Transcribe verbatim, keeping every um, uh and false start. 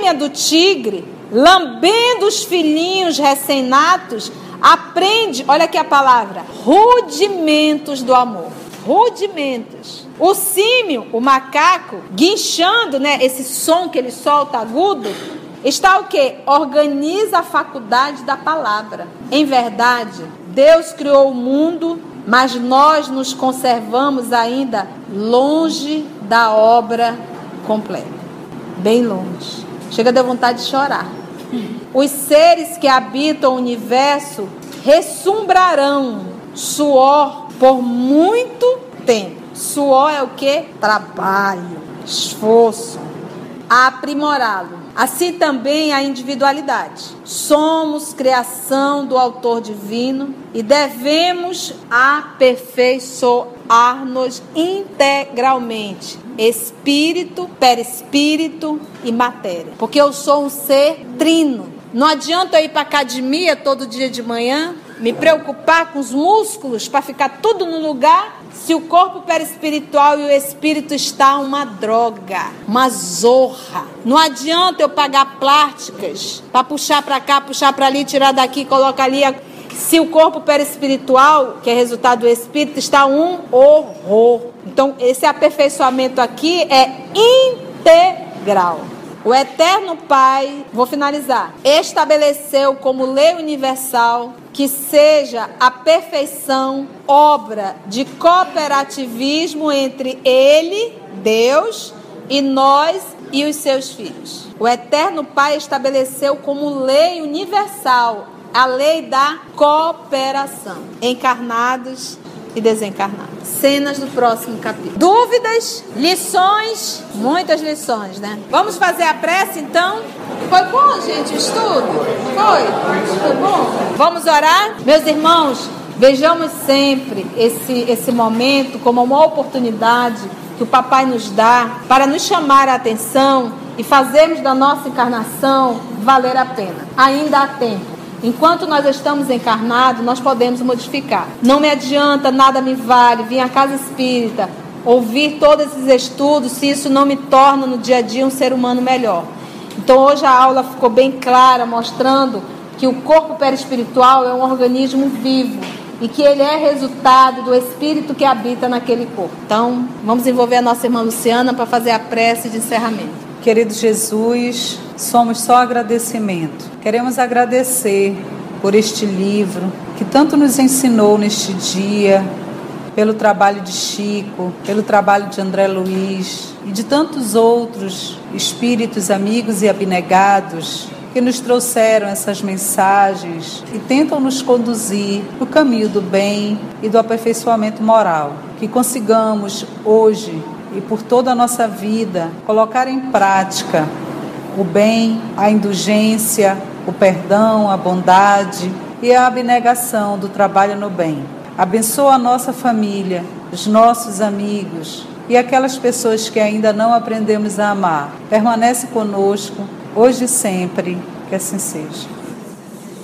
fêmea do tigre, lambendo os filhinhos recém-natos, aprende, olha aqui a palavra, rudimentos do amor. Rudimentos. O símio, o macaco, guinchando, né, esse som que ele solta agudo, está o quê? Organiza a faculdade da palavra. Em verdade, Deus criou o mundo, mas nós nos conservamos ainda longe da obra completa. Bem longe. Chega a dar vontade de chorar. Os seres que habitam o universo ressumbrarão suor por muito tempo. Suor é o que? Trabalho, esforço, a aprimorá-lo. Assim também a individualidade. Somos criação do autor divino e devemos aperfeiçoar-nos integralmente. Espírito, perispírito e matéria. Porque eu sou um ser trino. Não adianta eu ir para a academia todo dia de manhã, me preocupar com os músculos para ficar tudo no lugar, se o corpo perispiritual e o espírito está uma droga, uma zorra. Não adianta eu pagar plásticas para puxar para cá, puxar para ali, tirar daqui, colocar ali. Se o corpo perispiritual, que é resultado do espírito, está um horror. Então, esse aperfeiçoamento aqui é integral. O Eterno Pai, vou finalizar, estabeleceu como lei universal que seja a perfeição obra de cooperativismo entre Ele, Deus, e nós e os seus filhos. O Eterno Pai estabeleceu como lei universal a lei da cooperação, encarnados e desencarnados. Cenas do próximo capítulo. Dúvidas, lições, muitas lições, né? Vamos fazer a prece então? Foi bom, gente, o estudo? Foi? Foi bom? Vamos orar? Meus irmãos, vejamos sempre esse, esse momento como uma oportunidade que o Papai nos dá para nos chamar a atenção e fazermos da nossa encarnação valer a pena. Ainda há tempo. Enquanto nós estamos encarnados, nós podemos modificar. Não me adianta, nada me vale vir à casa espírita, ouvir todos esses estudos, se isso não me torna no dia a dia um ser humano melhor. Então hoje a aula ficou bem clara, mostrando que o corpo perispiritual é um organismo vivo e que ele é resultado do espírito que habita naquele corpo. Então vamos envolver a nossa irmã Luciana para fazer a prece de encerramento. Querido Jesus, somos só agradecimento. Queremos agradecer por este livro que tanto nos ensinou neste dia, pelo trabalho de Chico, pelo trabalho de André Luiz e de tantos outros espíritos, amigos e abnegados que nos trouxeram essas mensagens e tentam nos conduzir no caminho do bem e do aperfeiçoamento moral. Que consigamos hoje e por toda a nossa vida colocar em prática o bem, a indulgência, o perdão, a bondade e a abnegação do trabalho no bem. Abençoa a nossa família, os nossos amigos e aquelas pessoas que ainda não aprendemos a amar. Permanece conosco, hoje e sempre, que assim seja.